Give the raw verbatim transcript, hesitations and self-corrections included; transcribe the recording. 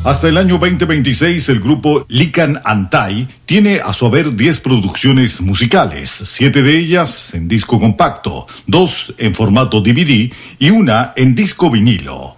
Hasta el año veinte veintiséis, el grupo Lican Antai tiene a su haber diez producciones musicales, siete de ellas en disco compacto, dos en formato D V D y una en disco vinilo.